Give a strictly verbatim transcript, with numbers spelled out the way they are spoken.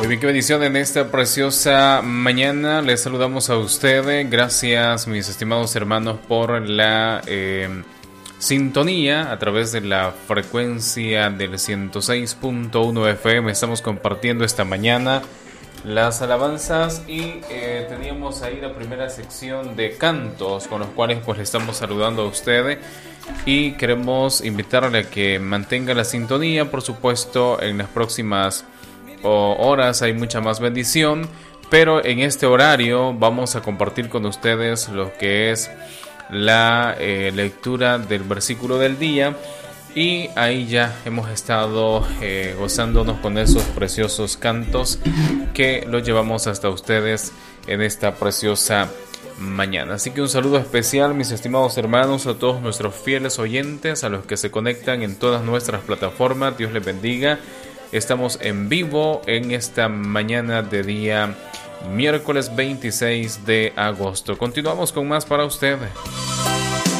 Muy bien, qué bendición en esta preciosa mañana. Les saludamos a ustedes. Gracias, mis estimados hermanos, por la eh, sintonía a través de la frecuencia del ciento seis punto uno F M. Estamos compartiendo esta mañana las alabanzas y eh, teníamos ahí la primera sección de cantos con los cuales pues le estamos saludando a ustedes y queremos invitarle a que mantenga la sintonía. Por supuesto, en las próximas horas hay mucha más bendición, pero en este horario vamos a compartir con ustedes lo que es la eh, lectura del versículo del día, y ahí ya hemos estado eh, gozándonos con esos preciosos cantos que los llevamos hasta ustedes en esta preciosa mañana. Así que un saludo especial, mis estimados hermanos, a todos nuestros fieles oyentes, a los que se conectan en todas nuestras plataformas. Dios les bendiga. Estamos en vivo en esta mañana de día miércoles veintiséis de agosto. Continuamos con más para ustedes.